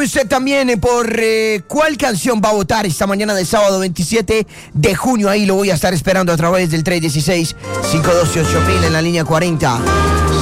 ¿Sabe usted también por cuál canción va a votar esta mañana de sábado 27 de junio? Ahí lo voy a estar esperando a través del 316-512-8000 en la línea 40.